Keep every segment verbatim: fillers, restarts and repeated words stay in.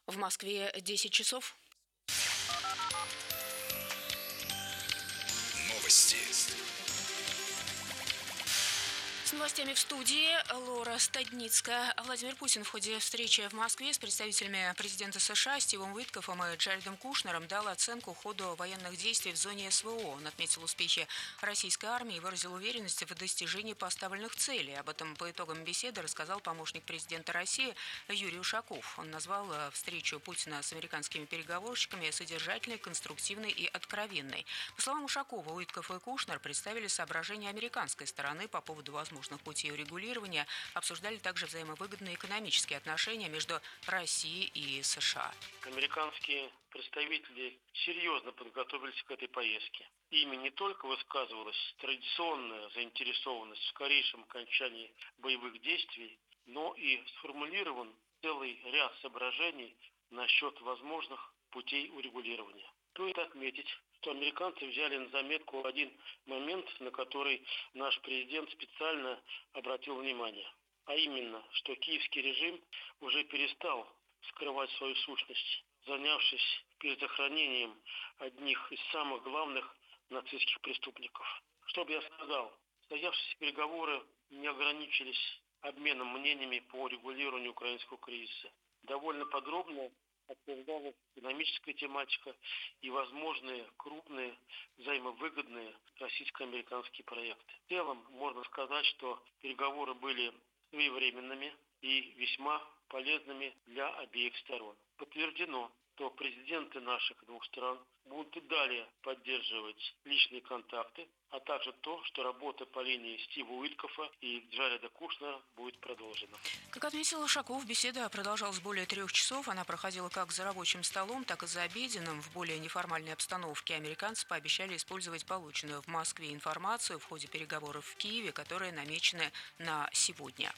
В Москве десять часов. Новости. С новостями в студии Лора Стадницкая. Владимир Путин в ходе встречи в Москве с представителями президента США Стивом Уиткофом и Джаредом Кушнером дал оценку ходу военных действий в зоне СВО. Он отметил успехи российской армии и выразил уверенность в достижении поставленных целей. Об этом по итогам беседы рассказал помощник президента России Юрий Ушаков. Он назвал встречу Путина с американскими переговорщиками содержательной, конструктивной и откровенной. По словам Ушакова, Уиткоф и Кушнер представили соображения американской стороны по поводу возможностей путей урегулирования, обсуждали также взаимовыгодные экономические отношения между Россией и США. Американские представители серьезно подготовились к этой поездке. Ими не только высказывалась традиционная заинтересованность в скорейшем окончании боевых действий, но и сформулирован целый ряд соображений насчет возможных путей урегулирования. Стоит отметить, что американцы взяли на заметку один момент, на который наш президент специально обратил внимание. А именно, что киевский режим уже перестал скрывать свою сущность, занявшись перезахоронением одних из самых главных нацистских преступников. Что бы я сказал, состоявшиеся переговоры не ограничились обменом мнениями по регулированию украинского кризиса. Довольно подробно обсуждалась экономическая тематика и возможные крупные взаимовыгодные российско-американские проекты. В целом можно сказать, что переговоры были своевременными и весьма полезными для обеих сторон. Подтверждено, что президенты наших двух стран будут и далее поддерживать личные контакты, а также то, что работа по линии Стива Уиткофа и Джареда Кушнера будет продолжена. Как отметил Ушаков, беседа продолжалась более трех часов. Она проходила как за рабочим столом, так и за обеденным. В более неформальной обстановке американцы пообещали использовать полученную в Москве информацию в ходе переговоров в Киеве, которые намечены на сегодня.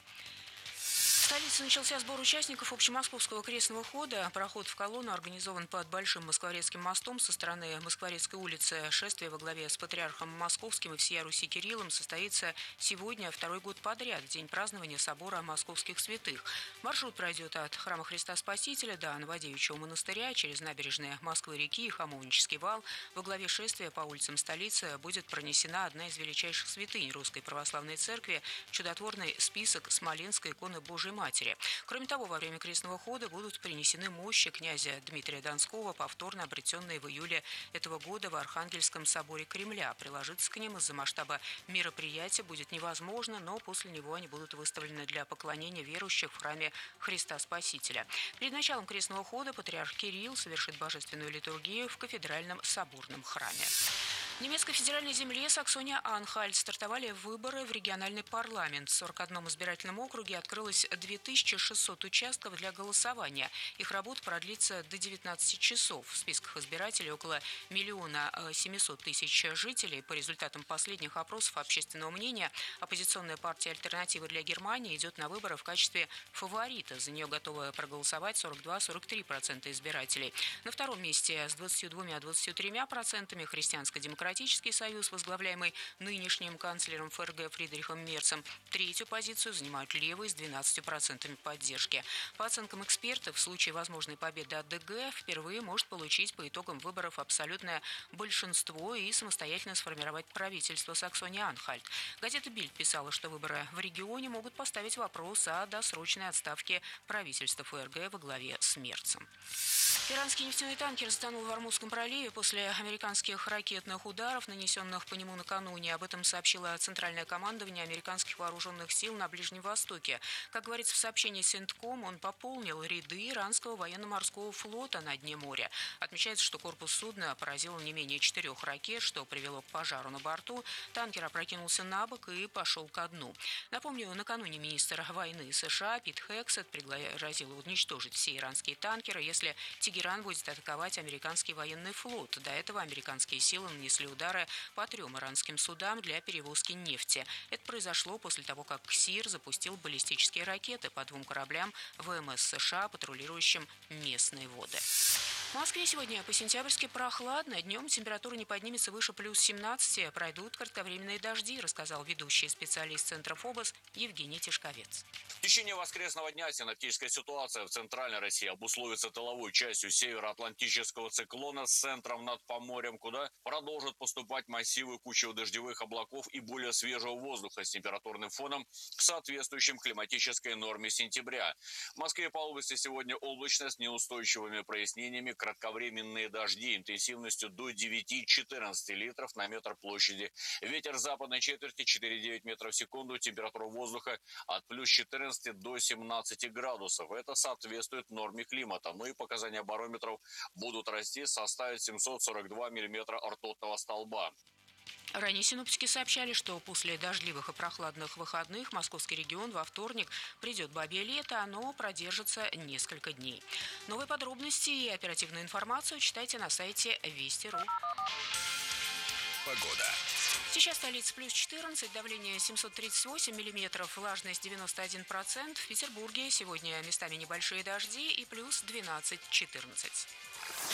В столице начался сбор участников общемосковского крестного хода. Проход в колонну организован под Большим Москворецким мостом со стороны Москворецкой улицы. Шествие во главе с патриархом Московским и всея Руси Кириллом состоится сегодня, второй год подряд, в день празднования собора московских святых. Маршрут пройдет от храма Христа Спасителя до Новодевичьего монастыря через набережные Москвы-реки и Хамовнический вал. Во главе шествия по улицам столицы будет пронесена одна из величайших святынь Русской Православной Церкви – чудотворный список Смоленской иконы Божией Матери. Кроме того, во время крестного хода будут принесены мощи князя Дмитрия Донского, повторно обретенные в июле этого года в Архангельском соборе Кремля. Приложиться к ним из-за масштаба мероприятия будет невозможно, но после него они будут выставлены для поклонения верующих в храме Христа Спасителя. Перед началом крестного хода патриарх Кирилл совершит божественную литургию в кафедральном соборном храме. В немецкой федеральной земле Саксония-Анхальт стартовали выборы в региональный парламент. В сорок одном избирательном округе открылось две тысячи шестьсот участков для голосования. Их работа продлится до девятнадцати часов. В списках избирателей около миллиона семисот тысяч жителей. По результатам последних опросов общественного мнения, оппозиционная партия «Альтернатива для Германии» идет на выборы в качестве фаворита. За нее готовы проголосовать сорок два - сорок три процента избирателей. На втором месте с двадцатью двумя - двадцатью тремя процентами Христианско-демократический союз, возглавляемый нынешним канцлером ФРГ Фридрихом Мерцем. Третью позицию занимают левые с двенадцатью процентами поддержки. По оценкам экспертов, в случае возможной победы АДГ впервые может получить по итогам выборов абсолютное большинство и самостоятельно сформировать правительство Саксонии-Анхальт. Газета «Бильд» писала, что выборы в регионе могут поставить вопрос о досрочной отставке правительства ФРГ во главе с Мерцем. Иранский нефтяной танкер затонул в Ормузском проливе после американских ракетных ударов, нанесенных по нему накануне. Об этом сообщило Центральное командование американских вооруженных сил на Ближнем Востоке. Как говорится в сообщении Синтком, он пополнил ряды иранского военно-морского флота на дне моря. Отмечается, что корпус судна поразил не менее четырех ракет, что привело к пожару на борту. Танкер опрокинулся на бок и пошел ко дну. Напомню, накануне министр войны США Пит Хексет пригрозил уничтожить все иранские танкеры, если Тегеран будет атаковать американский военный флот. До этого американские силы нанесли удары по трем иранским судам для перевозки нефти. Это произошло после того, как КСИР запустил баллистические ракеты по двум кораблям ВМС США, патрулирующим местные воды. В Москве сегодня по-сентябрьски прохладно. Днем температура не поднимется выше плюс семнадцати. Пройдут кратковременные дожди, рассказал ведущий специалист Центра ФОБОС Евгений Тишковец. В течение воскресного дня синоптическая ситуация в центральной России обусловится тыловой частью североатлантического циклона с центром над Поморьем, куда продолжат поступать массивы кучево-дождевых облаков и более свежего воздуха с температурным фоном к соответствующим климатической норме сентября. В Москве по области сегодня облачно с неустойчивыми прояснениями, кратковременные дожди интенсивностью до девяти-четырнадцати литров на метр площади. Ветер западной четверти четыре-девять метров в секунду, температура воздуха от плюс четырнадцати до семнадцати градусов. Это соответствует норме климата. Ну и показания барометров будут расти, составят семьсот сорок два миллиметра ртутного столба. Ранее синоптики сообщали, что после дождливых и прохладных выходных московский регион во вторник придет бабье лето, оно продержится несколько дней. Новые подробности и оперативную информацию читайте на сайте Вести точка ру. Погода. Сейчас столица плюс четырнадцать, давление семьсот тридцать восемь миллиметров, влажность девяносто один процент. В Петербурге сегодня местами небольшие дожди и плюс двенадцать-четырнадцать.